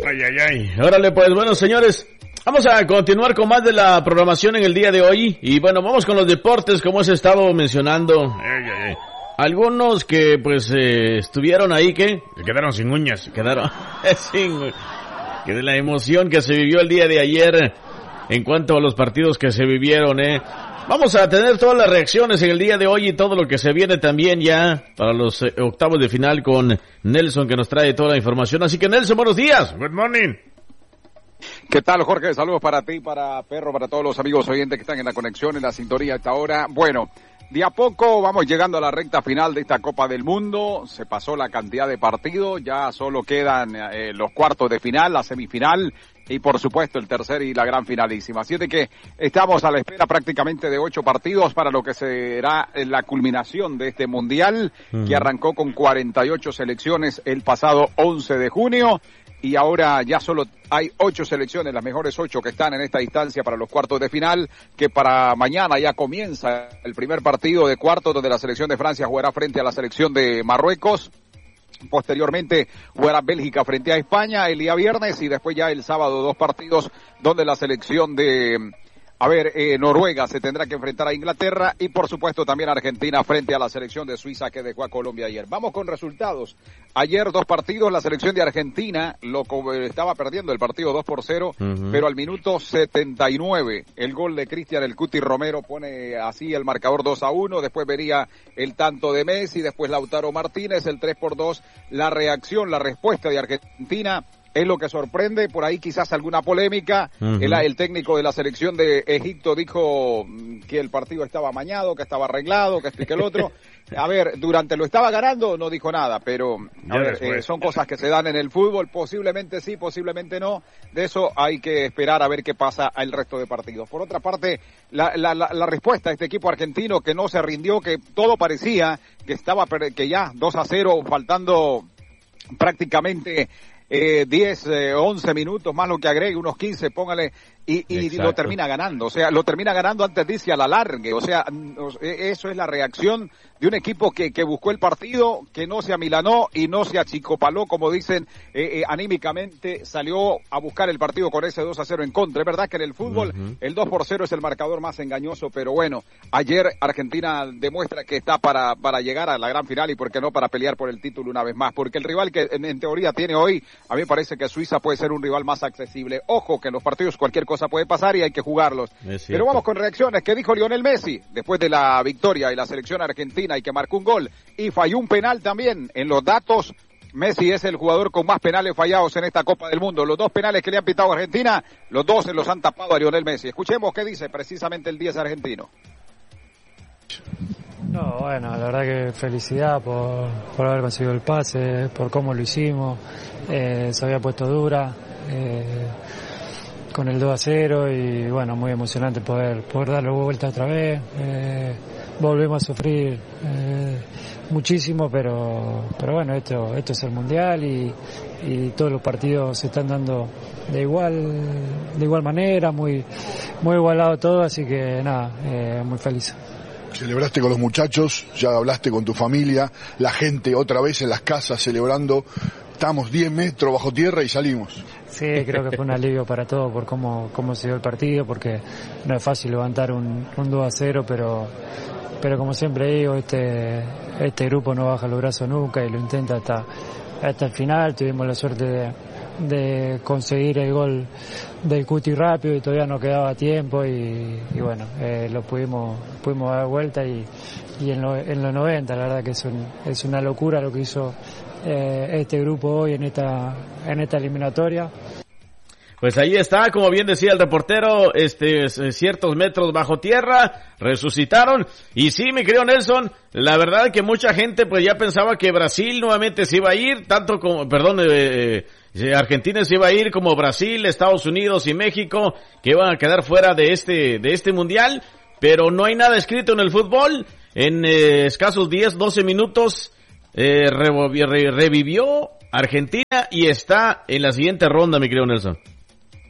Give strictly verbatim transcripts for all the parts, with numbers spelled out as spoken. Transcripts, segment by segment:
Ay, ay, ay. Órale, pues, bueno, señores, vamos a continuar con más de la programación en el día de hoy. Y bueno, vamos con los deportes, como has estado mencionando. Ay, ay, ay. Algunos que, pues, eh, estuvieron ahí, que quedaron sin uñas. Quedaron sin... Que de la emoción que se vivió el día de ayer en cuanto a los partidos que se vivieron, eh. Vamos a tener todas las reacciones en el día de hoy y todo lo que se viene también ya para los eh, octavos de final con Nelson, que nos trae toda la información. Así que, Nelson, buenos días. Good morning. ¿Qué tal, Jorge? Saludos para ti, para Perro, para todos los amigos oyentes que están en la conexión, en la sintonía a esta hora. Bueno, de a poco vamos llegando a la recta final de esta Copa del Mundo. Se pasó la cantidad de partidos, ya solo quedan eh, los cuartos de final, la semifinal y por supuesto el tercer y la gran finalísima. Así de que estamos a la espera prácticamente de ocho partidos para lo que será la culminación de este mundial, uh-huh. que arrancó con cuarenta y ocho selecciones el pasado once de junio. Y ahora ya solo hay ocho selecciones, las mejores ocho que están en esta instancia para los cuartos de final, que para mañana ya comienza el primer partido de cuartos, donde la selección de Francia jugará frente a la selección de Marruecos. Posteriormente jugará Bélgica frente a España el día viernes, y después ya el sábado dos partidos donde la selección de... A ver, eh, Noruega se tendrá que enfrentar a Inglaterra y por supuesto también Argentina frente a la selección de Suiza que dejó a Colombia ayer. Vamos con resultados. Ayer dos partidos, la selección de Argentina lo estaba perdiendo el partido dos por cero, uh-huh. pero al minuto setenta y nueve el gol de Cristian El Cuti Romero pone así el marcador dos a uno, después vería el tanto de Messi, después Lautaro Martínez, el tres por dos, la reacción, la respuesta de Argentina. Es lo que sorprende, por ahí quizás alguna polémica. Uh-huh. El, el técnico de la selección de Egipto dijo que el partido estaba amañado, que estaba arreglado, que esto y que el otro. A ver, durante lo estaba ganando no dijo nada, pero a ver, eh, son cosas que se dan en el fútbol. Posiblemente sí, posiblemente no. De eso hay que esperar a ver qué pasa al resto de partidos. Por otra parte, la, la, la, la respuesta a este equipo argentino que no se rindió, que todo parecía que estaba, que ya dos a cero, faltando prácticamente... Eh, diez, eh, once minutos más lo que agregue, unos quince, póngale, y, y lo termina ganando, o sea, lo termina ganando antes de irse a la largue, o sea, eso es la reacción de un equipo que, que buscó el partido, que no se amilanó y no se achicopaló, como dicen, eh, eh, anímicamente salió a buscar el partido con ese dos a cero en contra. Es verdad que en el fútbol uh-huh. el dos por cero es el marcador más engañoso, pero bueno, ayer Argentina demuestra que está para, para llegar a la gran final y por qué no para pelear por el título una vez más, porque el rival que en, en teoría tiene hoy, a mí me parece que Suiza puede ser un rival más accesible. Ojo que en los partidos cualquier cosa puede pasar y hay que jugarlos. Pero vamos con reacciones. ¿Qué dijo Lionel Messi después de la victoria y la selección argentina y que marcó un gol y falló un penal también? En los datos, Messi es el jugador con más penales fallados en esta Copa del Mundo. Los dos penales que le han pitado a Argentina, los dos se los han tapado a Lionel Messi. Escuchemos qué dice precisamente el diez argentino. No, bueno, la verdad que felicidad por, por haber conseguido el pase, por cómo lo hicimos, eh, se había puesto dura, eh, con el dos a cero y bueno, muy emocionante poder, poder darle vuelta otra vez, eh, volvemos a sufrir eh, muchísimo, pero, pero bueno, esto, esto es el Mundial y, y todos los partidos se están dando de igual, de igual manera, muy, muy igualado todo, así que nada, eh, muy feliz. Celebraste con los muchachos, ya hablaste con tu familia, la gente otra vez en las casas celebrando, estamos diez metros bajo tierra y salimos. Sí, creo que fue un alivio para todos por cómo, cómo se dio el partido, porque no es fácil levantar un, un dos a cero, pero, pero como siempre digo, este, este grupo no baja los brazos nunca y lo intenta hasta, hasta el final. Tuvimos la suerte de, de conseguir el gol del Cuti rápido y todavía no quedaba tiempo y, y bueno, eh, lo pudimos pudimos dar vuelta y, y en, lo, en los noventa, la verdad que es, un, es una locura lo que hizo eh, este grupo hoy en esta en esta eliminatoria. Pues ahí está, como bien decía el reportero, este ciertos metros bajo tierra, resucitaron, y sí, mi querido Nelson, la verdad que mucha gente pues ya pensaba que Brasil nuevamente se iba a ir, tanto como, perdón, eh, eh, Argentina se iba a ir como Brasil, Estados Unidos y México, que iban a quedar fuera de este, de este mundial, pero no hay nada escrito en el fútbol. En eh, escasos diez, doce minutos eh, revivió, revivió Argentina y está en la siguiente ronda, mi querido Nelson.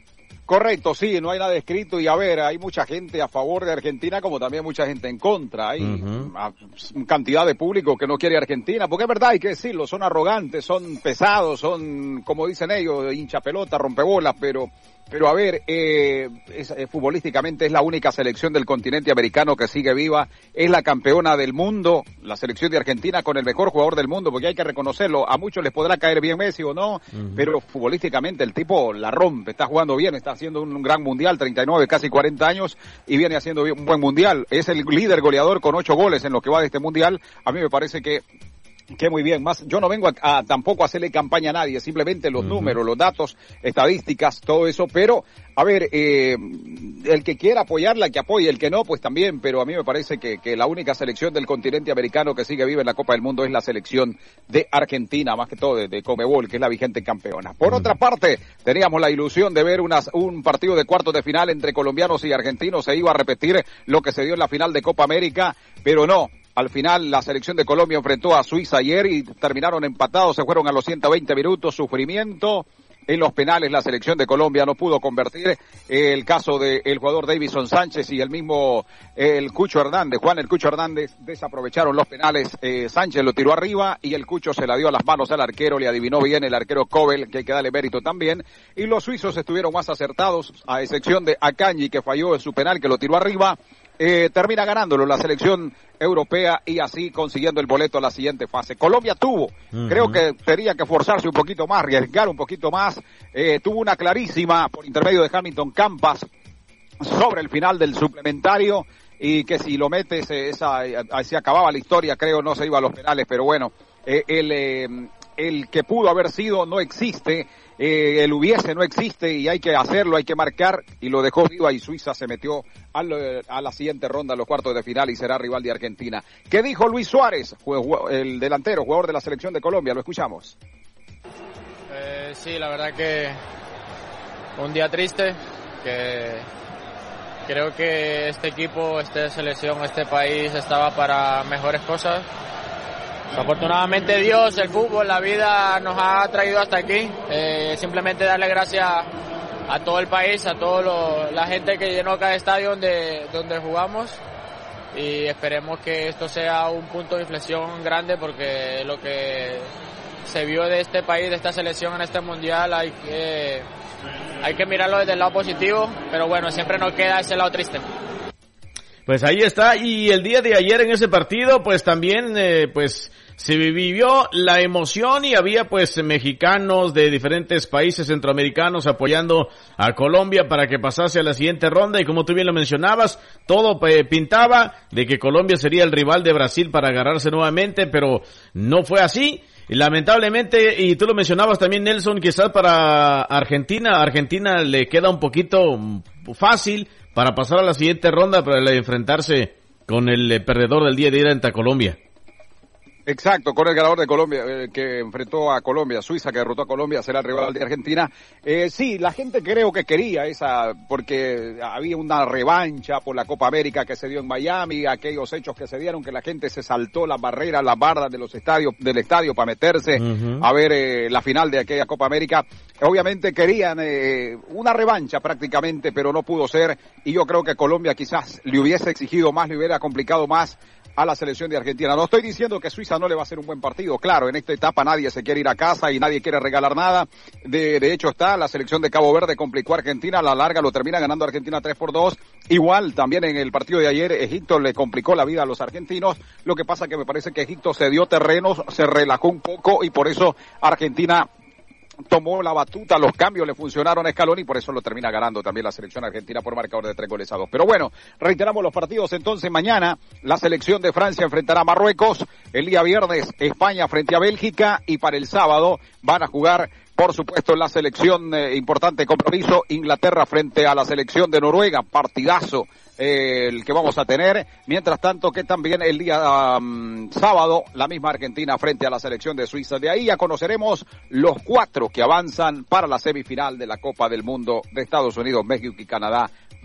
Correcto, sí, no hay nada escrito y a ver, hay mucha gente a favor de Argentina como también mucha gente en contra. Hay uh-huh. cantidad de público que no quiere Argentina, porque es verdad, hay que decirlo, son arrogantes, son pesados, son, como dicen ellos, hincha pelota, rompebolas, pero pero a ver, eh, es, eh, futbolísticamente es la única selección del continente americano que sigue viva, es la campeona del mundo, la selección de Argentina con el mejor jugador del mundo, porque hay que reconocerlo, a muchos les podrá caer bien Messi o no, uh-huh. pero futbolísticamente el tipo la rompe, está jugando bien, está haciendo un, un gran mundial, treinta y nueve, casi cuarenta años, y viene haciendo un buen mundial, es el líder goleador con ocho goles en lo que va de este mundial. A mí me parece que que muy bien, más yo no vengo a, a tampoco a hacerle campaña a nadie, simplemente los uh-huh. números, los datos, estadísticas, todo eso, pero a ver, eh, el que quiera apoyarla, que apoye, el que no, pues también, pero a mí me parece que, que la única selección del continente americano que sigue viva en la Copa del Mundo es la selección de Argentina, más que todo de, de Conmebol, que es la vigente campeona. Por uh-huh. otra parte, teníamos la ilusión de ver unas, un partido de cuartos de final entre colombianos y argentinos, se iba a repetir lo que se dio en la final de Copa América, pero no. Al final, la selección de Colombia enfrentó a Suiza ayer y terminaron empatados, se fueron a los ciento veinte minutos, sufrimiento. En los penales, la selección de Colombia no pudo convertir. El caso del jugador Davison Sánchez y el mismo el Cucho Hernández, Juan el Cucho Hernández, desaprovecharon los penales. Eh, Sánchez lo tiró arriba y el Cucho se la dio a las manos al arquero, le adivinó bien el arquero Kobel, que hay que darle mérito también. Y los suizos estuvieron más acertados, a excepción de Akanji, que falló en su penal, que lo tiró arriba. Eh, termina ganándolo la selección europea y así consiguiendo el boleto a la siguiente fase. Colombia tuvo, uh-huh. creo que tenía que forzarse un poquito más, arriesgar un poquito más, eh, tuvo una clarísima por intermedio de Hamilton Campas sobre el final del suplementario y que si lo metes, eh, esa, eh, se acababa la historia, creo, no se iba a los penales, pero bueno, eh, el, eh, el que pudo haber sido no existe. Eh, el hubiese no existe y hay que hacerlo, hay que marcar, y lo dejó viva y Suiza se metió a, lo, a la siguiente ronda, a los cuartos de final, y será rival de Argentina. ¿Qué dijo Luis Suárez, el delantero, jugador de la selección de Colombia? Lo escuchamos. Eh, sí, la verdad que un día triste, que creo que este equipo, esta selección, este país estaba para mejores cosas. Afortunadamente Dios, el fútbol, la vida nos ha traído hasta aquí. Eh, simplemente darle gracias a todo el país, a toda la gente que llenó cada estadio donde, donde jugamos, y esperemos que esto sea un punto de inflexión grande, porque lo que se vio de este país, de esta selección en este mundial, hay que, hay que mirarlo desde el lado positivo, pero bueno, siempre nos queda ese lado triste. Pues ahí está, y el día de ayer en ese partido, pues también, eh, pues, se vivió la emoción y había pues mexicanos de diferentes países centroamericanos apoyando a Colombia para que pasase a la siguiente ronda, y como tú bien lo mencionabas, todo eh, pintaba de que Colombia sería el rival de Brasil para agarrarse nuevamente, pero no fue así. Y lamentablemente, y tú lo mencionabas también, Nelson, quizás para Argentina, Argentina le queda un poquito fácil para pasar a la siguiente ronda, para enfrentarse con el perdedor del día de ayer ante Colombia. Exacto, con el ganador de Colombia, eh, que enfrentó a Colombia, Suiza, que derrotó a Colombia, será el rival de Argentina. Eh, sí, la gente creo que quería esa, porque había una revancha por la Copa América que se dio en Miami, aquellos hechos que se dieron, que la gente se saltó las barreras, las bardas de los estadios, del estadio para meterse uh-huh. a ver eh, la final de aquella Copa América. Obviamente querían eh, una revancha prácticamente, pero no pudo ser, y yo creo que Colombia quizás le hubiese exigido más, le hubiera complicado más a la selección de Argentina. No estoy diciendo que Suiza no le va a hacer un buen partido, claro, en esta etapa nadie se quiere ir a casa y nadie quiere regalar nada. De, de hecho está, la selección de Cabo Verde complicó a Argentina, a la larga lo termina ganando Argentina tres por dos. Igual también en el partido de ayer Egipto le complicó la vida a los argentinos, lo que pasa que me parece que Egipto se dio terrenos, se relajó un poco y por eso Argentina tomó la batuta, los cambios le funcionaron a Scaloni y por eso lo termina ganando también la selección argentina por marcador de tres goles a dos. Pero bueno, reiteramos los partidos entonces. Mañana la selección de Francia enfrentará a Marruecos, el día viernes España frente a Bélgica, y para el sábado van a jugar, por supuesto, la selección, eh, importante compromiso, Inglaterra frente a la selección de Noruega, partidazo eh, el que vamos a tener. Mientras tanto, que también el día um, sábado, la misma Argentina frente a la selección de Suiza. De ahí ya conoceremos los cuatro que avanzan para la semifinal de la Copa del Mundo de Estados Unidos, México y Canadá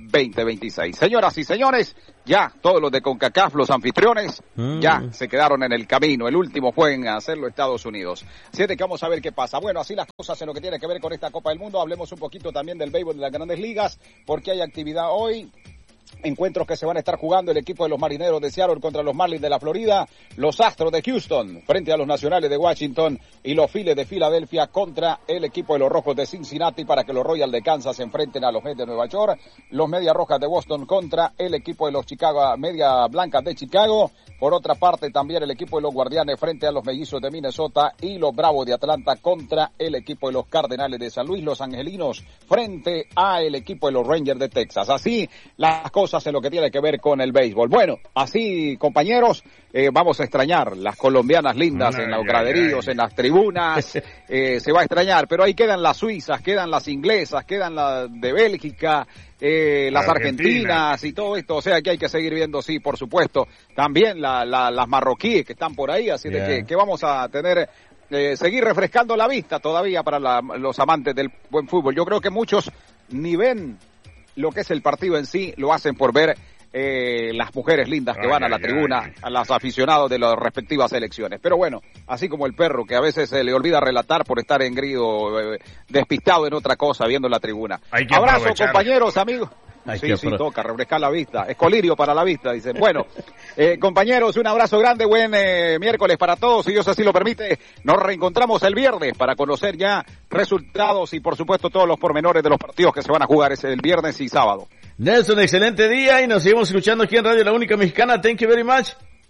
veinte veintiséis. Señoras y señores, ya todos los de CONCACAF, los anfitriones, mm. ya se quedaron en el camino. El último fue en hacerlo Estados Unidos. Así es de que vamos a ver qué pasa. Bueno, así las cosas en lo que tiene que ver con esta Copa del Mundo. Hablemos un poquito también del béisbol de las Grandes Ligas, porque hay actividad hoy. Encuentros que se van a estar jugando el equipo de los Marineros de Seattle contra los Marlins de la Florida, los Astros de Houston frente a los Nacionales de Washington y los Phillies de Filadelfia contra el equipo de los Rojos de Cincinnati para que los Royals de Kansas se enfrenten a los Mets de Nueva York, los Medias Rojas de Boston contra el equipo de los Chicago Media Blancas de Chicago. Por otra parte, también el equipo de los Guardianes frente a los Mellizos de Minnesota y los Bravos de Atlanta contra el equipo de los Cardenales de San Luis, los Angelinos frente a el equipo de los Rangers de Texas. Así las cosas en lo que tiene que ver con el béisbol. Bueno, así, compañeros, eh, vamos a extrañar las colombianas lindas ay, en los graderíos, en las tribunas, eh, se va a extrañar, pero ahí quedan las suizas, quedan las inglesas, quedan las de Bélgica, Eh, las Argentina. argentinas y todo esto, o sea que hay que seguir viendo, sí, por supuesto, también la, la, las marroquíes que están por ahí, así yeah. de que, que vamos a tener, eh, seguir refrescando la vista todavía para la, los amantes del buen fútbol. Yo creo que muchos ni ven lo que es el partido en sí, lo hacen por ver eh, las mujeres lindas que ay, van a la ay, tribuna, ay. a los aficionados de las respectivas selecciones. Pero bueno, así como el perro que a veces se le olvida relatar por estar engrido, eh, despistado en otra cosa, viendo la tribuna. Abrazo, aprovechar. Compañeros, amigos. Hay sí, sí, toca refrescar la vista. Es colirio para la vista, dicen. Bueno, eh, compañeros, un abrazo grande, buen eh, miércoles para todos. Si Dios así lo permite, nos reencontramos el viernes para conocer ya resultados y, por supuesto, todos los pormenores de los partidos que se van a jugar ese, el viernes y sábado. Nelson, excelente día y nos seguimos escuchando aquí en Radio La Única Mexicana. Thank you very much.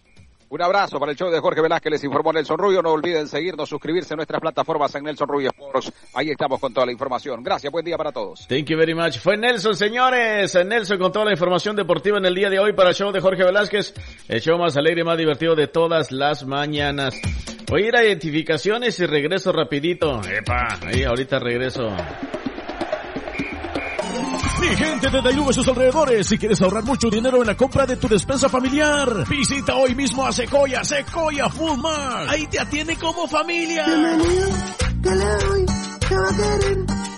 Un abrazo para el show de Jorge Velázquez, les informó Nelson Rubio. No olviden seguirnos, suscribirse a nuestras plataformas en Nelson Rubio Sports. Ahí estamos con toda la información. Gracias, buen día para todos. Thank you very much. Fue Nelson, señores. Nelson con toda la información deportiva en el día de hoy para el show de Jorge Velázquez. El show más alegre y más divertido de todas las mañanas. Voy a ir a identificaciones y regreso rapidito. Epa, ahí ahorita regreso. Mi gente de Dainuba y sus alrededores, si quieres ahorrar mucho dinero en la compra de tu despensa familiar, visita hoy mismo a Sequoia, Sequoia Food Mart. Ahí te atiende como familia. ¿Qué le doy? ¿Qué va a querer?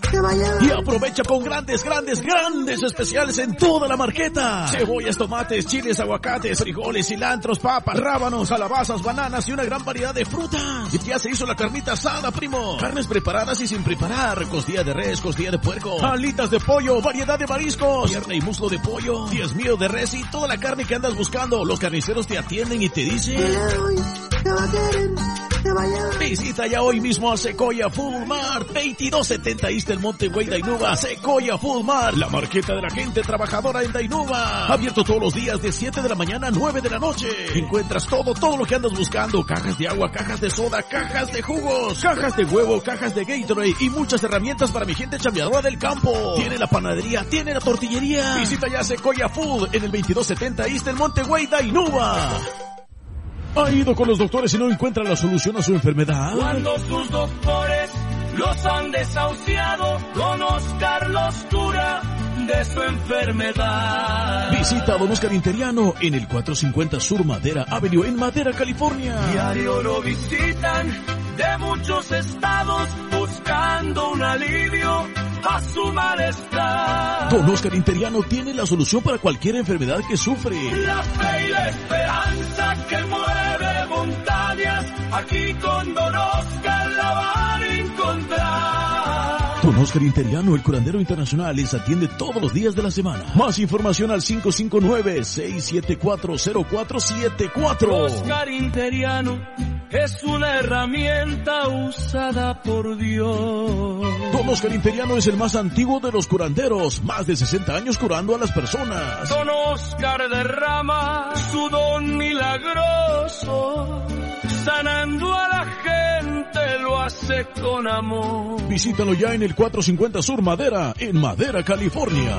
Y aprovecha con grandes, grandes, grandes especiales en toda la marqueta. Cebollas, tomates, chiles, aguacates, frijoles, cilantros, papas, rábanos, calabazas, bananas y una gran variedad de frutas. Y ya se hizo la carnita asada, primo. Carnes preparadas y sin preparar. Costilla de res, costilla de puerco, alitas de pollo, variedad de mariscos, pierna y muslo de pollo, diez mío de res y toda la carne que andas buscando. Los carniceros te atienden y te dicen... ¿Qué va a querer? Visita ya hoy mismo a Sequoia Food Mart, veintidós setenta East del Monte Güey, Dainuba. Sequoia Food Mart, la marqueta de la gente trabajadora en Dainuba. Abierto todos los días de siete de la mañana a nueve de la noche. Encuentras todo, todo lo que andas buscando. Cajas de agua, cajas de soda, cajas de jugos, cajas de huevo, cajas de Gatorade y muchas herramientas para mi gente chambeadora del campo. Tiene la panadería, tiene la tortillería. Visita ya Sequoia Food en el veintidós setenta East del Monte Güey, Dainuba. ¿Ha ido con los doctores y no encuentra la solución a su enfermedad? Cuando sus doctores los han desahuciado, con Oscar los cura de su enfermedad. Visita a Don Oscar Interiano en el cuatrocientos cincuenta Sur Madera Avenue en Madera, California. Diario lo visitan de muchos estados buscando un alivio a su malestar. Don Oscar Interiano tiene la solución para cualquier enfermedad que sufre. La fe y la esperanza que mueve montañas, aquí con Don Oscar la van a encontrar. Don Oscar Interiano, el curandero internacional, les atiende todos los días de la semana. Más información al cinco cinco nueve, seis siete cuatro, cero cuatro siete cuatro. Oscar Interiano es una herramienta usada por Dios. Don Oscar Interiano es el más antiguo de los curanderos, más de sesenta años curando a las personas. Don Oscar derrama su don milagroso, sanando a la gente, lo hace con amor. Visítalo ya en el cuatrocientos cincuenta Sur Madera, en Madera, California.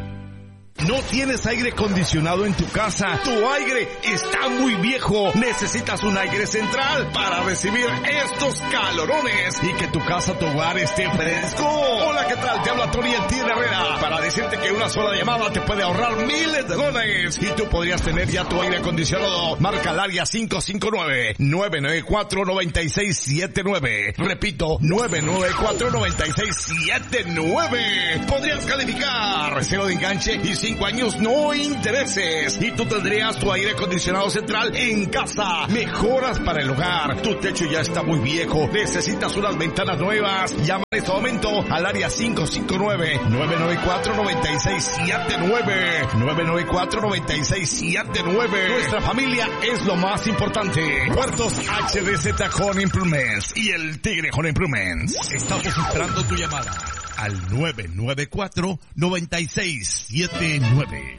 ¿No tienes aire acondicionado en tu casa? Tu aire está muy viejo. Necesitas un aire central para recibir estos calorones y que tu casa, tu hogar esté fresco. Hola, ¿qué tal? Te habla Tony El Tigre Herrera para decirte que una sola llamada te puede ahorrar miles de dólares y tú podrías tener ya tu aire acondicionado. Marca al área cinco cinco nueve, nueve nueve cuatro, nueve seis siete nueve. Repito, nueve nueve cuatro, nueve seis siete nueve. Podrías calificar cero de enganche y cinco años, no intereses. Y tú tendrías tu aire acondicionado central en casa. Mejoras para el hogar. Tu techo ya está muy viejo. Necesitas unas ventanas nuevas. Llama en este momento al área cinco cinco nueve, nueve nueve cuatro, nueve seis siete nueve. nueve nueve cuatro, nueve seis siete nueve. Nuestra familia es lo más importante. Puertos H D Z Home Improvements y el Tigre Home Improvements. Estamos esperando tu llamada al nueve nueve cuatro, nueve seis siete nueve.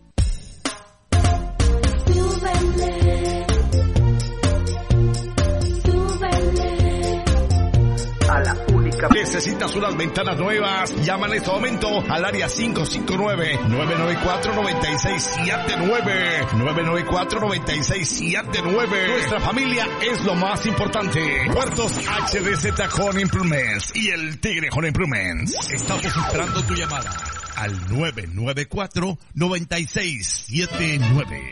A la única. Necesitas unas ventanas nuevas. Llama en este momento al área cinco cinco nueve, nueve nueve cuatro, nueve seis siete nueve. nueve nueve cuatro, nueve seis siete nueve. Nuestra familia es lo más importante. Puertos H D Z Home Improvements y el Tigre Home Improvements. Estamos esperando tu llamada al nueve nueve cuatro, nueve seis siete nueve.